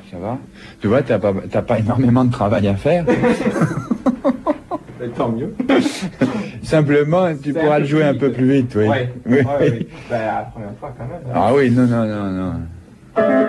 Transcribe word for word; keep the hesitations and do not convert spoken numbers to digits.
ça va. Tu vois, t'as pas, t'as pas énormément de travail à faire. Tant mieux. Simplement, tu C'est pourras un le peu jouer plus un peu vite. plus vite, oui. Ouais, Oui. ouais, ouais. Ben, la première fois quand même. hein. Ah oui, non, non, non, non.